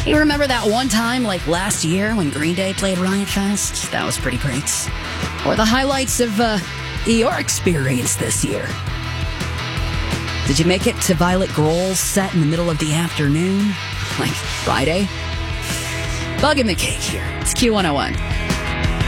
You remember that one time, like last year, when Green Day played Riot Fest? That was pretty great. Or the highlights of your experience this year. Did you make it to Violet Grohl's set in the middle of the afternoon? Like Friday? Bug in the cake here. It's Q101.